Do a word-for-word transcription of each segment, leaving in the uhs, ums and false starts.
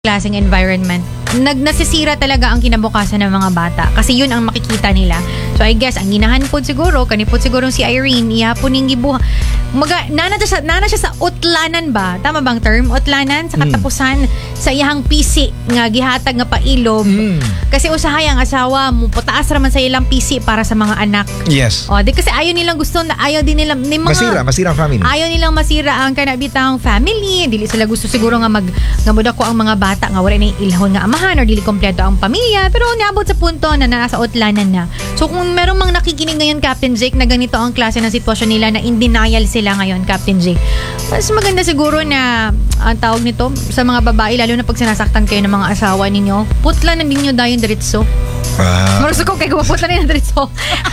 klaseng environment, nag nasisira talaga ang kinabukasan ng mga bata kasi yun ang makikita nila. So I guess ang ginahan po siguro kanipot siguro si Irene ihapon ning gibuha maga nana siya nana siya sa utlanan ba, tama bang term, utlanan sa katapusan mm. sa iyang P C nga gihatag nga pailob mm. kasi usahay ang asawa mo pataas raman sa ilang P C para sa mga anak. Yes. O di kasi ayaw nilang gusto na ayaw din nila ni mga masira masira ang family, ayaw nilang masira ang kanabitang family, dili sila gusto siguro nga mag ngamuda ko ang mga bata nga wala na ilahon nga amahan or dili kompleto ang pamilya, pero niabot sa punto na nasa utlanan na. So kung merong mga nakikinig ngayon, Captain Jake, na ganito ang klase ng sitwasyon nila, na in denial sila ngayon, Captain Jake, mas maganda siguro na ang tawag nito sa mga babae, lalo na pag sinasaktan kayo ng mga asawa ninyo, putla na ninyo dayon diretso. Ah. Maruso ko kay putla na ninyo diretso.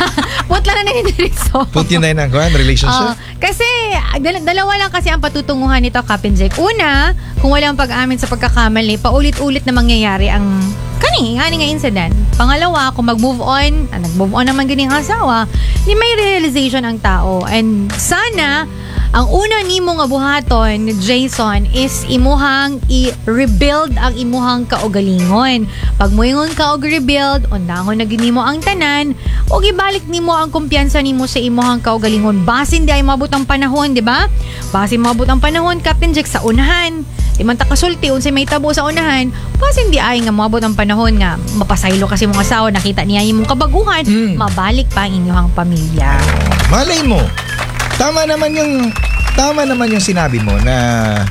Putla na ninyo diretso. Put yun na yun ang relationship. Uh, kasi dal- dalawa lang kasi ang patutunguhan nito, Captain Jake. Una, kung walang pag-amin sa pagkakamali, paulit-ulit na mangyayari ang kani, nga nga incident. Pangalawa, kung mag-move on, ah, nag-move on naman ganing asawa, ni may realization ang tao. And sana, ang una nimo nga buhaton, Jason, is imuhang i-rebuild ang imuhang kaugalingon. Pag moingon ka og rebuild, undahon na ginimo ang tanan, o ibalik nimo ang kumpiyansa nimo sa imuhang kaugalingon. Basin di ay mabot ang panahon, di ba? Basin mabot ang panahon, Captain Jack, sa unahan. Di man ta kasulti unsay may tabo sa unahan, basin di ay nga mabot ang panahon nga mapasaylo kasi mong asawa, nakita niya imong kabaguhan, mm. mabalik pa ang inyong pamilya. Malay mo. Tama naman yung tama naman yung sinabi mo na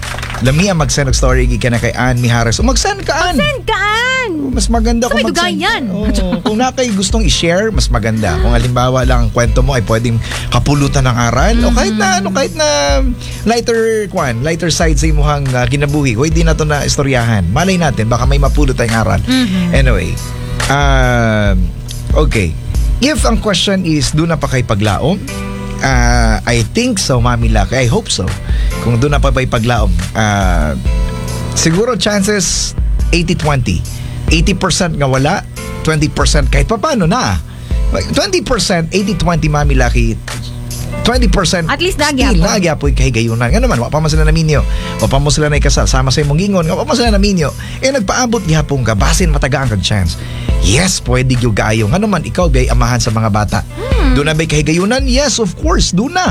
lami ang mag-send of story gi ka na kay Ann Mijares. O mag-send ka, Ann. Mag-send ka, Ann. Mas maganda kung mag-send. Oh, kung na kayo gustong i-share, mas maganda. Kung halimbawa lang ang kwento mo ay pwedeng kapulutan ng aral, mm-hmm. o kahit na ano, kahit na lighter kwan, lighter side sa imuhang uh, kinabuhi. Hoy, di na to na istoryahan. Malay natin, baka may mapulot tayong aral. Mm-hmm. Anyway, uh, okay. If ang question is, doon na pa kay paglaom, Uh, I think so, Mami Lucky. I hope so. Kung doon na pa ba'y paglaom, uh, siguro chances eighty twenty. eighty percent nga wala, twenty percent kahit pa paano na. twenty percent, eighty twenty, Mami Lucky. twenty percent at least nagya still nagya po kay gayunan. Nga naman, wapa mo sila na minyo, wapa mo sila na ikasal, sama sa imong gingon, wapa mo sila na minyo, eh nagpaabot gihapon ka, basin matagaan kag chance. Yes, pwede yung gayo. Nga naman, ikaw ba'y amahan sa mga bata? Hmm. Doon na ba'y kahigayunan? Yes, of course, doon na.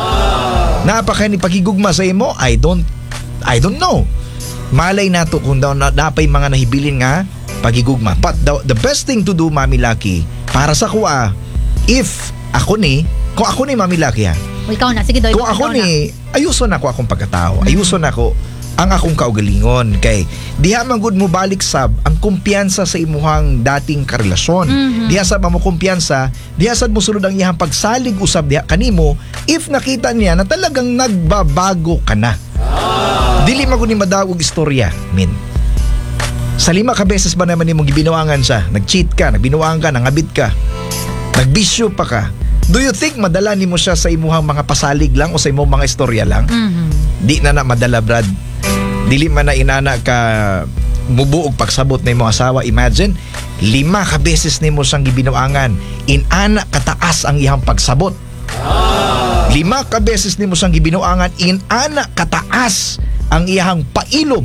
Ah. Napaka ni pagigugma sa imo? I don't, I don't know. Malay na to kung daw na, napay mga nahibilin nga pagigugma. But the, the best thing to do, Mami Lucky, para sa kuha, if ako ni, kung ako ni Mami Lucky ha, o ikaw na, sige daw. Kung ako ni, ayuso na ko akong pagkatao. Mm-hmm. Ayuso na ko ang akong kaugalingon. Kay diha man gud mo balik sab ang kumpiyansa sa imuhang dating karelasyon. Mm-hmm. Diha sab mo kumpiyansa, diha sad mo sulod ang iyang pagsalig usab diha kanimo if nakita niya na talagang nagbabago ka na. Ah. Dili man gud ni madawog istorya, min. Sa lima ka beses ba naman nimong gibinuangan siya? Nag-cheat ka, nagbinuang ka, nangabit ka, nagbisyo pa ka. Do you think madala nimo siya sa imuhang mga pasalig lang o sa imong mga istorya lang? Mm-hmm. Di na na madala, Brad. Dili man na inana ka mubuog pagsabot na imong asawa. Imagine, lima ka beses nimo siyang gibinuangan. Inana kataas ang iyang pagsabot. Ah. Lima ka beses nimo siyang gibinuangan. Inana kataas ang iyang pailom.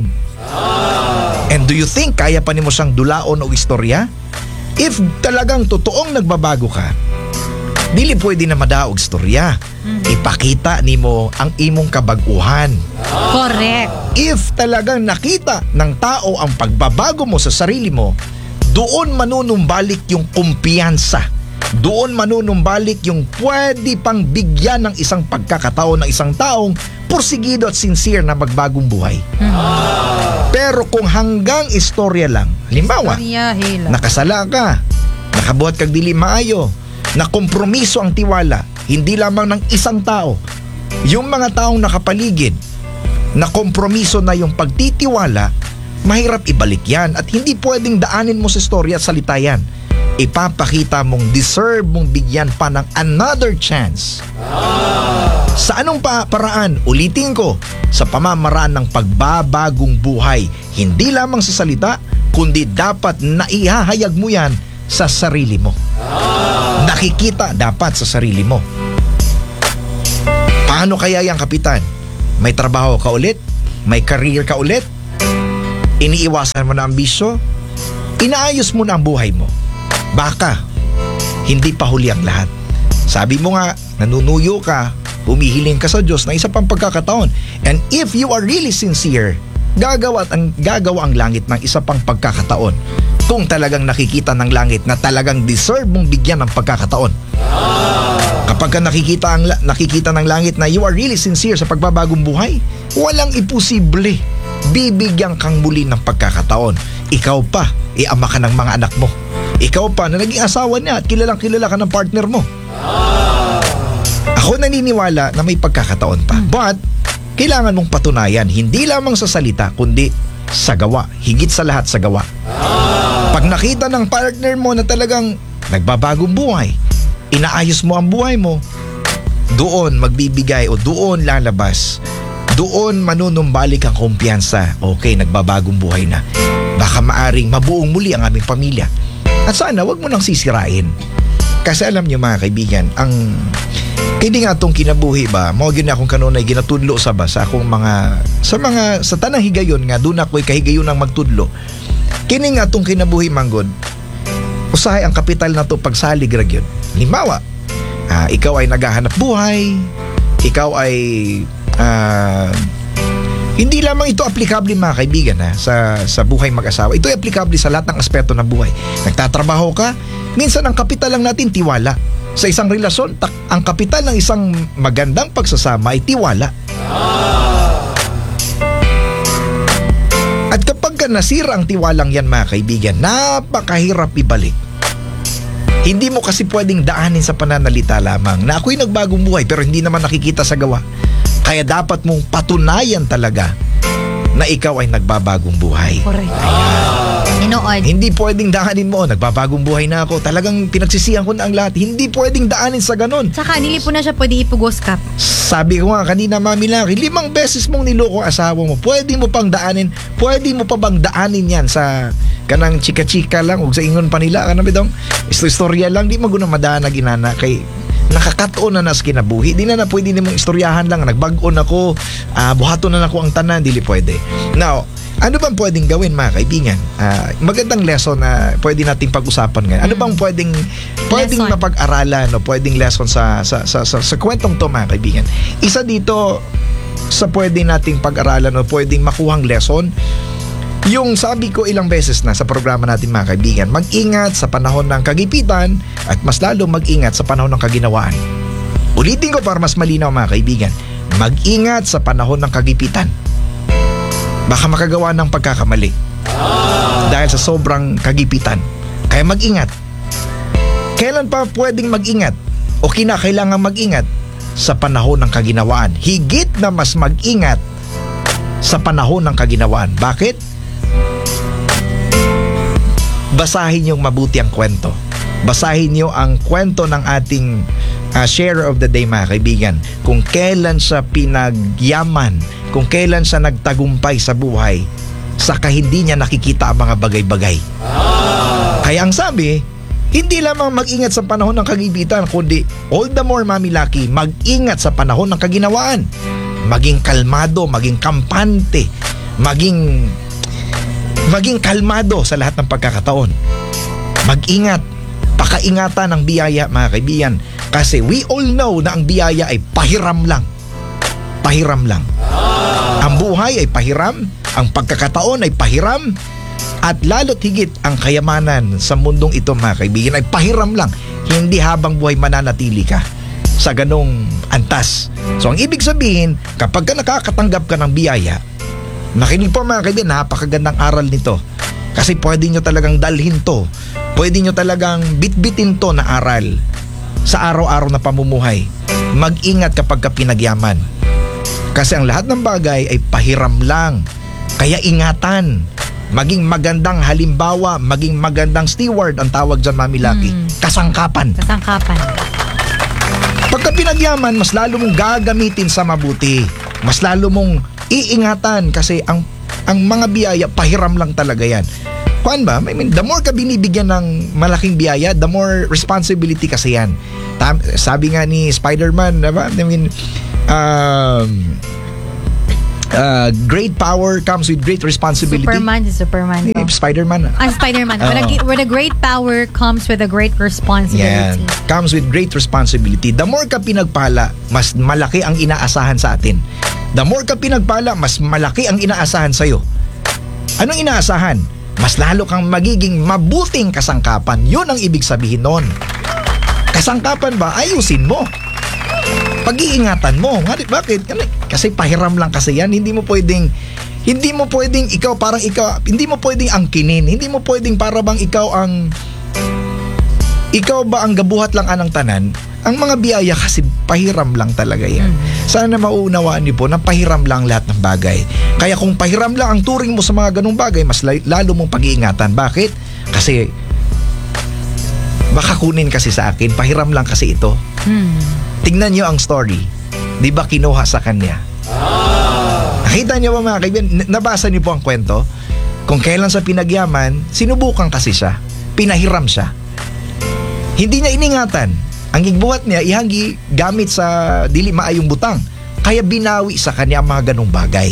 Ah. And do you think kaya pa nimo siyang dulaon o istorya? If talagang totoong nagbabago ka, dili pwede na madaog istorya. Mm-hmm. Ipakita nimo ang imong kabaguhan. Correct. If talagang nakita ng tao ang pagbabago mo sa sarili mo, doon manunumbalik yung kumpiyansa. Doon manunumbalik yung pwede pang bigyan ng isang pagkakataon ng isang taong porsigido at sincere na magbagong buhay. Mm-hmm. Pero kung hanggang istorya lang, halimbawa, nakasala ka, nakabuhat kag dili maayo, na kompromiso ang tiwala, hindi lamang ng isang tao, yung mga taong nakapaligid, na kompromiso na yung pagtitiwala, mahirap ibalik yan at hindi pwedeng daanin mo sa storya at salita yan. Ipapakita mong deserve mong bigyan pa ng another chance. Sa anong pa paraan? Ulitin ko, sa pamamaraan ng pagbabagong buhay, hindi lamang sa salita, kundi dapat na ihahayag mo yan sa sarili mo. Nakikita dapat sa sarili mo. Paano kaya yan, Kapitan? May trabaho ka ulit? May career ka ulit? iniiwasan mo na ang bisyo, inaayos mo na ang buhay mo. Baka, hindi pa huli ang lahat. Sabi mo nga, nanunuyo ka, humihiling ka sa Diyos na isa pang pagkakataon. And if you are really sincere, gagawa at ang, gagawa ang langit ng isa pang pagkakataon. Kung talagang nakikita ng langit na talagang deserve mong bigyan ng pagkakataon. Kapag ka nakikita, ang, nakikita ng langit na you are really sincere sa pagbabagong buhay, walang imposible. Bibigyan kang muli ng pagkakataon. Ikaw pa, iama ka ng mga anak mo. Ikaw pa na naging asawa niya at kilalang kilala ka ng partner mo. Ako naniniwala na may pagkakataon pa. But, kailangan mong patunayan, hindi lamang sa salita, kundi sa gawa. Higit sa lahat sa gawa. Pag nakita ng partner mo na talagang nagbabagong buhay, inaayos mo ang buhay mo, doon magbibigay o doon lalabas, doon manunumbalik ang kumpiyansa. Okay, nagbabagong buhay na. Baka maaring mabuong muli ang aming pamilya. At sana wag mo nang sisirain. Kasi alam niyo mga kaibigan, ang hindi nga itong kinabuhi ba, mo yun akong kanunay ginatudlo sa ba sa akong mga, sa mga, sa tanang higayon nga, doon ako'y kahigayon ang magtudlo. Kini nga itong kinabuhi manggod, usahay ang kapital na to pagsalig ragyod. Limawa, uh, ikaw ay naghahanap buhay, ikaw ay, uh, hindi lamang ito aplikable mga kaibigan ha, sa, sa buhay mag-asawa. Ito ay aplikable sa lahat ng aspeto ng buhay. Nagtatrabaho ka, minsan ang kapital lang natin tiwala. Sa isang relasyon, tak, ang kapital ng isang magandang pagsasama ay tiwala. At kapag ka nasira ang tiwalang yan mga kaibigan, napakahirap ibalik. Hindi mo kasi pwedeng daanin sa pananalita lamang na ako'y nagbagong buhay pero hindi naman nakikita sa gawa. Kaya dapat mong patunayan talaga na ikaw ay nagbabagong buhay. Correct. Inood. Hindi pwedeng daanin mo, nagbabagong buhay na ako, talagang pinagsisihan ko na ang lahat. Hindi pwedeng daanin sa ganon. Saka nili po na siya pwede ipugos ka. Sabi ko nga kanina, Mami Laki, limang beses mong niloko ang asawa mo. Pwede mo pang daanin, pwede mo pa bang daanin yan sa kanang chika-chika lang, huwag sa ingon pa nila, kanang bidong, istorya lang, di maguna madaan na ginana kay nakakatoon na nas kinabuhi. Di na na pwede nimong istoryahan lang, nagbagon ako, uh, buhaton na ako ang tanan, dili pwede. Now, ano bang pwedeng gawin mga kaibigan? Uh, magandang lesson na pwede nating pag-usapan ngayon. Ano bang pwedeng pwedeng Lesson. mapag-aralan o pwedeng lesson sa sa, sa sa sa kwentong to mga kaibigan? Isa dito sa pwede nating pag-aralan o pwedeng makuhang lesson, yung sabi ko ilang beses na sa programa natin mga kaibigan, mag-ingat sa panahon ng kagipitan at mas lalo mag-ingat sa panahon ng kaginawaan. Ulitin ko para mas malinaw mga kaibigan, mag-ingat sa panahon ng kagipitan. Baka makagawa ng pagkakamali dahil sa sobrang kagipitan. Kaya mag-ingat. Kailan pa pwedeng mag-ingat o kinakailangan mag-ingat? Sa panahon ng kaginawaan. Higit na mas mag-ingat sa panahon ng kaginawaan. Bakit? Basahin yung mabuti ang kwento. Basahin nyo ang kwento ng ating uh, share of the day mga kaibigan. Kung kailan siya pinagyaman, kung kailan siya nagtagumpay sa buhay, saka hindi niya nakikita ang mga bagay-bagay. Kaya ang sabi, hindi lamang mag-ingat sa panahon ng kagipitan, kundi all the more, Mami Laki, mag-ingat sa panahon ng kaginawaan. Maging kalmado, maging kampante, maging maging kalmado sa lahat ng pagkakataon. Mag-ingat, pakaingatan ang biyaya mga kaibigan, kasi we all know na ang biyaya ay pahiram lang. Pahiram lang. Ang buhay ay pahiram, ang pagkakataon ay pahiram, at lalo't higit ang kayamanan sa mundong ito mga kaibigan ay pahiram lang. Hindi habang buhay mananatili ka sa ganong antas. So ang ibig sabihin, kapag ka nakakatanggap ka ng biyaya, nakinig po mga kaibigan, napakagandang aral nito. Kasi pwede nyo talagang dalhin to, pwede nyo talagang bitbitin to na aral sa araw-araw na pamumuhay. Mag-ingat kapag ka pinagyaman. Kasi ang lahat ng bagay ay pahiram lang. Kaya ingatan. Maging magandang halimbawa, maging magandang steward ang tawag dyan, Mami Laki. Mm. Kasangkapan. Kasangkapan. Pagka pinagyaman, mas lalo mong gagamitin sa mabuti. Mas lalo mong iingatan kasi ang ang mga biyaya, pahiram lang talaga yan. Kuan ba? I mean, the more ka binibigyan ng malaking biyaya, the more responsibility kasi yan. Tam- sabi nga ni Spider-Man, diba? I mean, um, uh, great power comes with great responsibility. Superman, si Superman. Eh, to. Spider-Man. Ah, Spider-Man. With, a, Oo. with a great power comes with a great Yan. responsibility. Comes with great responsibility. The more ka pinagpala, mas malaki ang inaasahan sa atin. The more ka pinagpala, mas malaki ang inaasahan sa'yo. Anong inaasahan? Mas lalo kang magiging mabuting kasangkapan. Yun ang ibig sabihin nun. Kasangkapan ba? Ayusin mo. Pag-iingatan mo. Nga, bakit? Kasi pahiram lang kasi yan. Hindi mo pwedeng hindi mo pwedeng ikaw parang ikaw, hindi mo pwedeng angkinin. Hindi mo pwedeng para bang ikaw ang ikaw ba ang gabuhat lang anang tanan. Ang mga biyaya kasi pahiram lang talaga yan. Sana mauunawaan niyo po na pahiram lang lahat ng bagay. Kaya kung pahiram lang ang turing mo sa mga ganung bagay, mas lalo mong pag-iingatan. Bakit? Kasi baka kunin kasi sa akin, pahiram lang kasi ito. Hmm. Tingnan niyo ang story. Di ba kinuha sa kanya? Nakita niyo ba mga kaibigan? Nabasa niyo po ang kwento? Kung kailan sa pinagyaman, sinubukan kasi siya. Pinahiram siya. Hindi niya iningatan. Ang igbuhat niya, ihanggi gamit sa dili maayong butang. Kaya binawi sa kanya ang mga ganong bagay.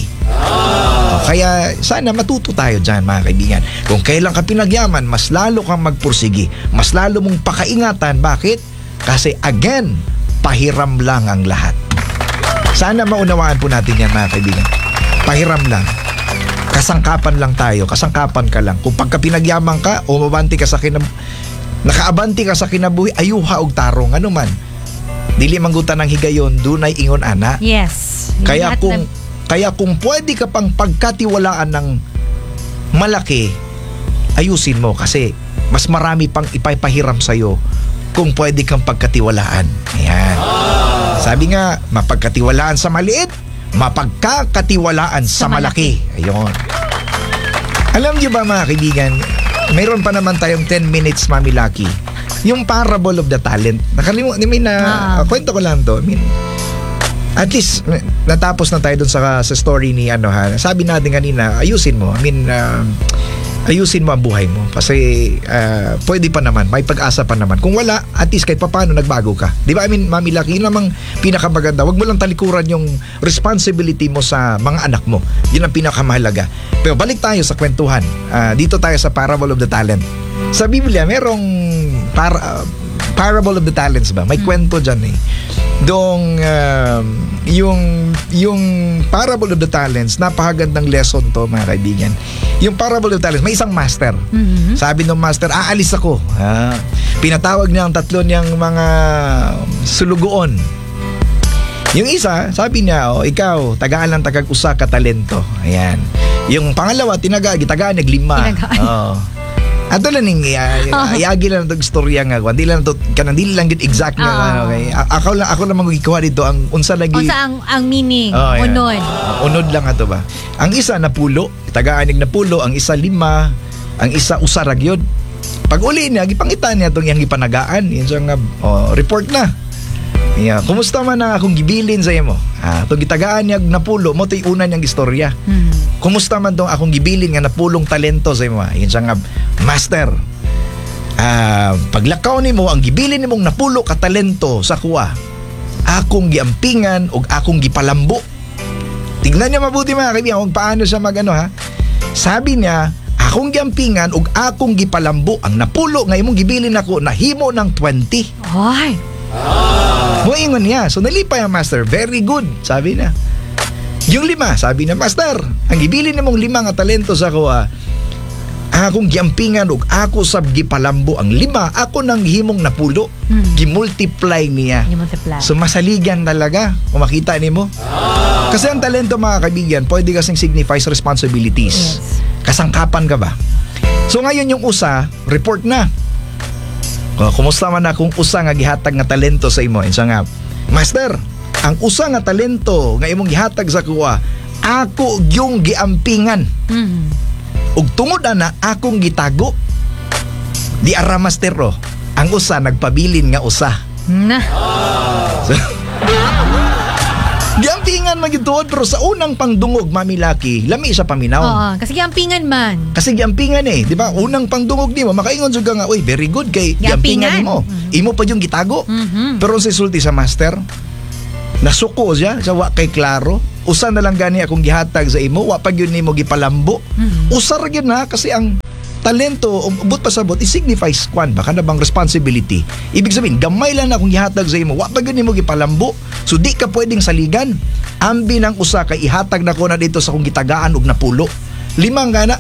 O, kaya sana matuto tayo dyan mga kaibigan. Kung kailan ka pinagyaman, mas lalo kang magpursigi. Mas lalo mong pakaingatan. Bakit? Kasi again, pahiram lang ang lahat. Sana maunawaan po natin yan mga kaibigan. Pahiram lang. Kasangkapan lang tayo. Kasangkapan ka lang. Kung pagka pinagyaman ka o mabanti ka sa kinab... nakaabanti ka sa kinabuhi, ayuha og tarong. Ano man. Dili manggutan ng higayon, dunay ingon ana. Yes. Kaya Lahat kung na- kaya kung pwede ka pang pagkatiwalaan ng malaki, ayusin mo kasi mas marami pang ipapahiram sa'yo kung pwede kang pagkatiwalaan. Ayan. Sabi nga, mapagkatiwalaan sa maliit, mapagkakatiwalaan sa, Sa malaki. Ayun. Alam niyo ba mga kaibigan, mayroon pa naman tayong ten minutes, Mami Lucky. Yung parable of the talent. Nakalimutan, I mean, na Ah. uh, kwento ko lang to. I mean, at least, natapos na tayo dun sa, sa story ni ano ha. Sabi natin kanina, ayusin mo. I mean, uh, ayusin mo ang buhay mo. Kasi, uh, pwede pa naman. May pag-asa pa naman. Kung wala, at least kahit paano nagbago ka. Di ba? I mean, Mami Lucky, yun namang pinakamaganda. Huwag mo lang talikuran yung responsibility mo sa mga anak mo. Yun ang pinakamahalaga. Pero balik tayo sa kwentuhan. Uh, dito tayo sa Parable of the Talent. Sa Biblia, merong par- uh, Parable of the Talents ba? May kwento dyan eh. Dong uh, yung yung Parable of the Talents, napakagandang lesson to mga kaibigan. Yung Parable of the Talents, may isang master. Mhm. Sabi ng master, aalis ako. Ah, pinatawag niya ang tatlo niyang mga sulugoon. Yung isa, sabi niya, oh, ikaw, tagaan lang tagag-usa ka talento. Ayan. Yung pangalawa, tinaga, gitagaan, naglima. Tinagaan. Oo. Ato lang ning uh, iagi lang itong istorya nga. Hindi lang ito, kanang dili lang git exact nga. Oo. Ano, okay? A- ako lang, ako lang magikuha dito. Ang unsa lagi. O sa ang, ang meaning, Oh, yan. unod. Uh, unod lang ato ba? Ang isa napulo, taga-anig napulo, ang isa lima, ang isa usarag yun. Pag uli niya, gipangitan niya itong iyang gipanagaan. Yan siya nga, oh, report na. Yeah. Kumusta man na akong gibilin sa imo? Ah, itong gitagaan niya napulo, mo ito'y una niyang istorya. Hmm. Kumusta man tong akong gibilin nga napulong talento sa imo? Yan siya nga, master. Ah, paglakaw nimo ang gibilin nimong napulo ka talento sa kuha, akong giampingan ug akong gipalambo. Tignan niya mabuti mga kaibigan kung paano siya magano ha. Sabi niya, akong giampingan ug akong gipalambo ang napulo nga imong gibilin ako nahimo ng twenty. Ay. Moingon niya. So nalipay ang master. Very good, sabi niya. Yung lima, sabi niya, master, ang gibilin nimong lima nga talento sa kuha, akong giampingan ug ako sab gipalambo ang lima, ako nang himong napulo. Hmm. Gimultiply niya. I-multiply. So masaligan talaga kung makita nimo. Kasi ang talento mga kaibigan, pwede kasing signifies responsibilities. Yes. Kasangkapan ka ba? So ngayon yung usa, report na. O, kumusta man akong usa nga gihatag nga talento sa imo? Insa nga, master, ang usa nga talento nga imong gihatag sa kuha, ako yung giampingan. Mhm. Ug tungod ana akong gitago. Di ara master ro. Ang usa nagpabilin nga usa. Na. So, giampingan magituod pero sa unang pangdungog, Mami Lucky, lami siya paminaw. Oo, kasi giampingan man. Kasi giampingan eh, di ba? Unang pangdungog nimo, makaingon jud ka nga, uy, very good kay giampingan Giampingan. mo. Imo pa yung gitago. Mhm. Pero sa sulti sa master, nasuko siya, sa wa kay klaro. usa na lang gani akong gihatag sa imo, wa pag yun nimo gipalambo. Mhm. Usar yun na kasi ang talento, ubot pa sabot, it signifies kwan ba kana bang responsibility. Ibig sabihin, gamay lang na akong gihatag sa imo, wa pag yun nimo gipalambo. So di ka pwedeng saligan. Ambi ng usa kay ihatag na ko na dito sa akong gitagaan og napulo. Limang gana.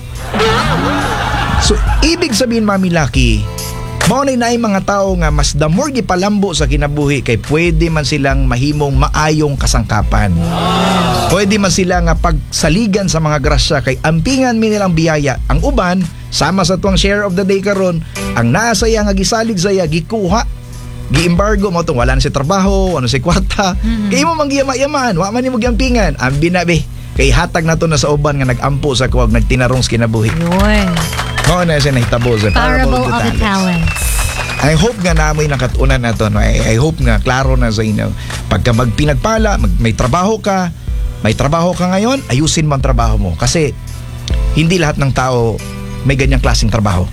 So ibig sabihin, Mami Lucky, mao na nay mga tao nga mas the more gipalambo sa kinabuhi kay pwede man silang mahimong maayong kasangkapan. Pwede man sila nga pagsaligan sa mga grasya kay ampingan mi nilang biyaya. Ang uban sama sa tuwang share of the day karon, ang nasaya nga gisalig saya gikuha, gi-embargo mo tong wala na si trabaho, ano si kwarta. Mm-hmm. Kay mo manggiyama-yaman, wa man nimo giampingan. Ambi na be kay hatag na to na sa uban nga nagampo sa kuwag nagtinarong sa kinabuhi. Yun. Mao na siya nahitabo sa Parable of the Talents. I hope nga namoy nakatunan na to. No? I, I hope nga klaro na sa inyo. Pagka magpinagpala, mag, may trabaho ka, may trabaho ka ngayon, ayusin mo ang trabaho mo. Kasi hindi lahat ng tao may ganyang klaseng trabaho.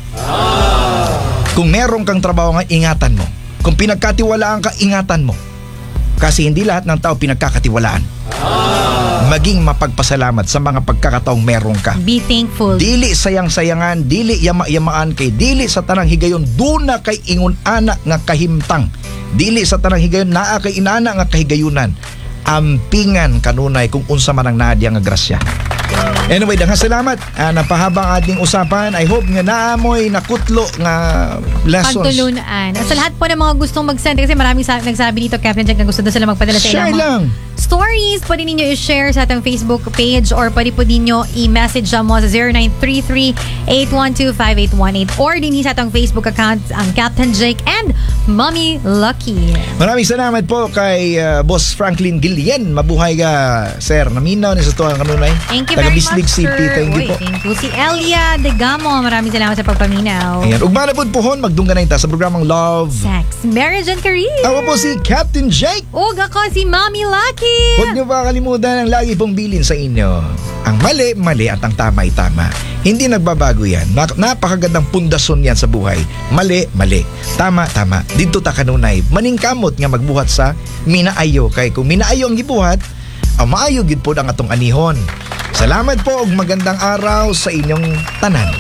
Kung meron kang trabaho nga, ingatan mo. Kung pinagkatiwalaan ka, ingatan mo. Kasi hindi lahat ng tao pinagkakatiwalaan. Maging mapagpasalamat sa mga pagkakataong meron ka. Be thankful. Dili sayang-sayangan, dili yama-yamaan kay, dili sa tanang higayon duna kay ingon anak nga kahimtang. Dili sa tanang higayon naa kay inana nga kahigayunan. Ampingan kanunay kung unsa man ang naadya nga grasya. Anyway, daghang salamat. Uh, napahabang ating usapan. I hope nga naamoy nakutlo nga lessons. Pagtulunan. Sa lahat po ng mga gustong mag-send, kasi maraming sa- nagsabi dito, Captain Jack, na gusto doon sila magpadala sa Share ilang mga lang. stories. Pwede ninyo i-share sa ating Facebook page or pwede po ninyo i-message mo sa zero nine three three, eight one two, five eight one eight or din sa ating Facebook account ang Captain Jake and Mommy Lucky. Maraming salamat po kay uh, Boss Franklin Gillian. Mabuhay ka, sir. Naminaw ni sa tuwang kanunay. Thank you Taga very Bislig much, City. sir. Thank you Uy, po. thank you. Si Elia Degamo, maraming salamat sa pagpaminaw. Ayan. Ugma na po pohon, magdunggan na ita sa programang Love. Sex, Marriage and Career. Ako po si Captain Jake. Ug ako si Mommy Lucky. Huwag niyo ba kalimutan ang lagi pong bilin sa inyo. Ang mali, mali at ang tama ay tama. Hindi nagbabago yan. Nak- napakagandang pundasyon yan sa buhay. Mali, mali. Tama, tama. Dito ta kanunay. Maningkamot nga magbuhat sa minaayo. Kay kung minaayo ang gibuhat, ang maayo gid po ang atong anihon. Salamat po ug magandang araw sa inyong tanan.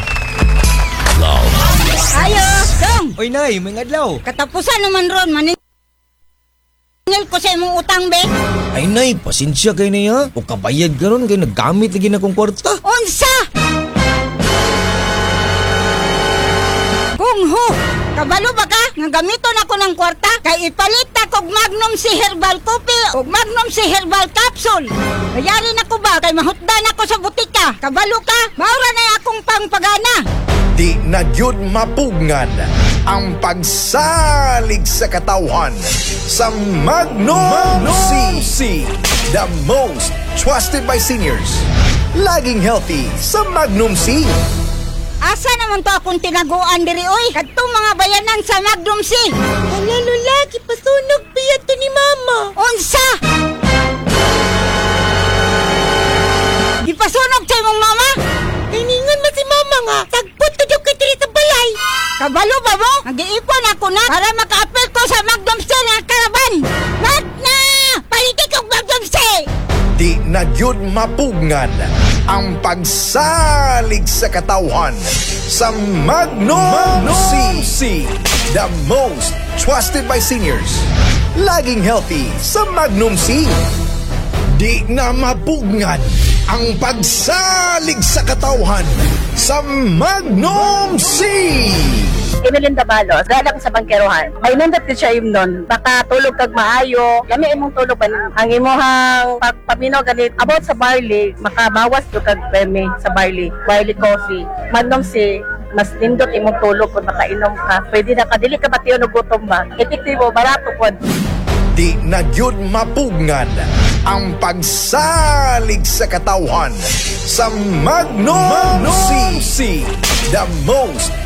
Ayo, dong. Oy, Nay, may ngadlaw. Katapusan naman ron, maningil ko sa imong utang, be. Ay, Nay, pasensya kayo na ya. O kabayad ka ron, kayo naggamit lagi na kong kwarta. Unsa? Kung ho, kabalo ba ka? Nga gamiton ako ng kwarta, kay ipalit ako og Magnum si Herbal Coffee o Magnum si Herbal Capsule. Kayari na ko ba? Kay mahutdan ako sa butika. Kabalo ka? Maura na akong pangpagana. Di na gyud mapugngan ang pagsalig sa katawhan sa Magnum, C. The most trusted by seniors. Laging healthy sa Magnum C. Asa naman to akong tinaguan diri oy? Kadtong mga bayanan sa Magnum C. Hala lulaki, pasunog biyat to ni mama. Unsa? Di pasunog sa imong mama? Hiningan mo si mama nga. Tagpot to daw kay diri sa balay. Kabalo ba mo? Nag-iipon ako na para maka-apel ko sa Magnum C nga karaban. Mat na! Palitik og Magnum C! Di na gyud mapugngan ang pagsalig sa katawhan sa Magnum, C. The most trusted by seniors. Laging healthy sa Magnum C. Di na mapugngan ang pagsalig sa katawhan sa Magnum C. Emeline Dabalos, galang sa bangkerohan. May nindot ko siya yung nun. Baka tulog kag maayo. Lami imong tulog ban. Ang imuhang pagpaminaw ganit. About sa barley, makabawas to kag premi sa barley. Barley coffee. Magnum C, mas nindot imong tulog kung makainom ka. Pwede na kadili ka batiyon o gutom ba. Epektibo, barato po. Di na gyud mapugngan ang pagsalig sa katawhan sa Magnum, C. The most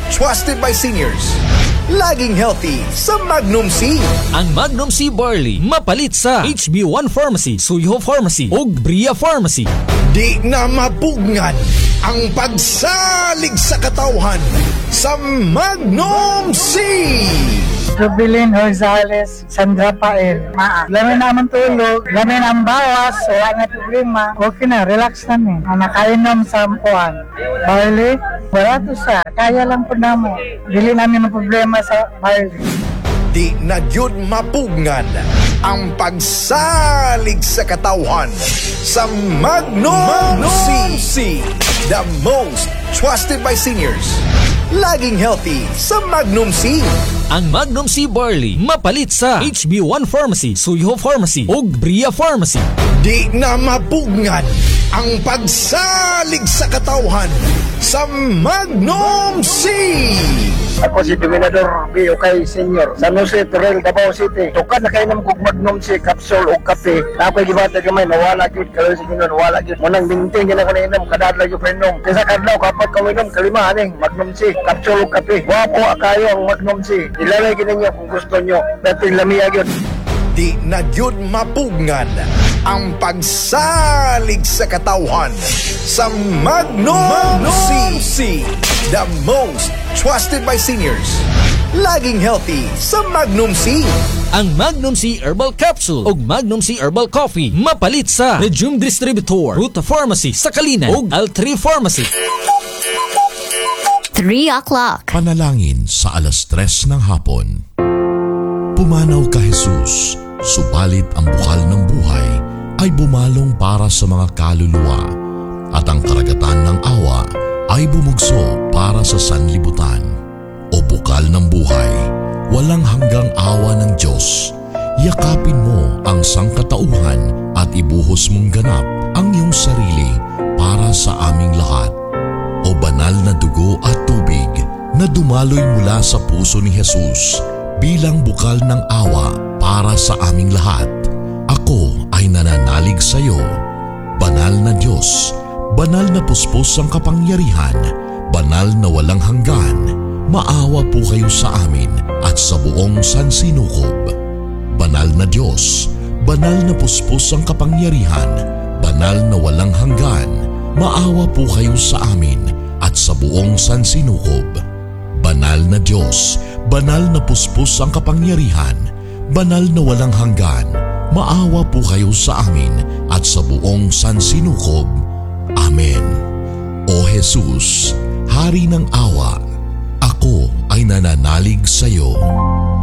trusted by seniors. Laging healthy sa Magnum C. Ang Magnum C Barley mapalit sa H B one Pharmacy, Suyo Pharmacy ug Bria Pharmacy. Di na mapugnan ang pagsalig sa katawhan sa Magnum C. Jubilin Rosales, Sandra Pael. Maa. Lamin naman tulog, lamin ang bawas, wala na problema. Okay na, relax na ni. Ang nakainom sa ampuan. Barley, wala to sa. Kaya lang po namo. Dili namin ang problema sa barley. Di na gyud mapugnan ang pagsalig sa katawhan sa Magnum, Magnum C. The most trusted by seniors. Laging healthy sa Magnum C. Ang Magnum C Barley mapalit sa H B one Pharmacy, Suyo Pharmacy ug Bria Pharmacy. Di na mapugnan ang pagsalig sa katawhan sa Magnum C. Ako si Dominador B. Ukay Senior, San Jose, Torrel, Davao City. Tukad na kayo naman kong Magnum C, capsule o kape. Ako'y gibata gamay, nawala yun. Kaloy sa kinyo, nawala yun. Munang binting, yun ako na-inom, kadadla yung prenom. Kesa kadlaw, kapag kawinom, kalima, aning, Magnum C, capsule o kape. Wapo akayo ang Magnum C. Ilalay ninyo kung gusto nyo. Dati lamiyag yun. Di na gyud mapugnan ang pagsalig sa katawhan sa Magnum, Magnum C. The most trusted by seniors. Laging healthy sa Magnum C. Ang Magnum C Herbal Capsule ug Magnum C Herbal Coffee mapalit sa Regium Distributor, Ruta Pharmacy sa Kalinan ug Altri Pharmacy. three o'clock. Panalangin sa alas tres ng hapon. Pumanaw ka Jesus, subalit ang bukal ng buhay ay bumalong para sa mga kaluluwa at ang karagatan ng awa ay bumugso para sa sanlibutan. O bukal ng buhay, walang hanggang awa ng Diyos, yakapin mo ang sangkatauhan at ibuhos mong ganap ang iyong sarili para sa aming lahat. O banal na dugo at tubig na dumaloy mula sa puso ni Jesus bilang bukal ng awa para sa aming lahat. Ako ay nananalig sa iyo, banal na Diyos, banal na puspos ang kapangyarihan, banal na walang hanggan, maawa po kayo sa amin at sa buong sansinukob. Banal na Diyos, banal na puspos ang kapangyarihan, banal na walang hanggan, maawa po kayo sa amin at sa buong sansinukob. Banal na Diyos, banal na puspos ang kapangyarihan, banal na walang hanggan, maawa po kayo sa amin at sa buong sansinukob. Amen. O Jesus, Hari ng awa, ako ay nananalig sa iyo.